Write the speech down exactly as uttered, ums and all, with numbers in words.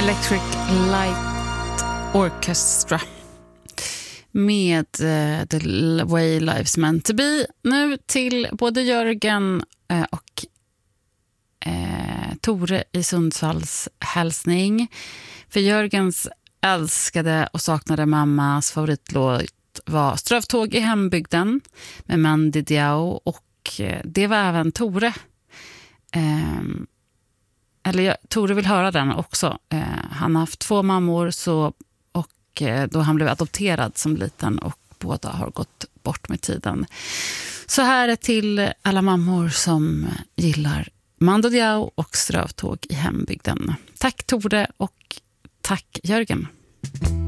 Electric Light Orchestra med uh, The Way Life's Meant to Be. Nu till både Jörgen uh, och uh, Tore i Sundsvalls hälsning. För Jörgens älskade och saknade mammas favoritlåt var Strövtåg i hembygden med Mandy Diao, och uh, det var även Tore. Um, Eller jag, Tore vill höra den också. Eh, han har haft två mammor så, och eh, då han blev adopterad som liten, och båda har gått bort med tiden. Så här är till alla mammor som gillar Mandy Diao och Strövtåg i hembygden. Tack Tore och tack Jörgen.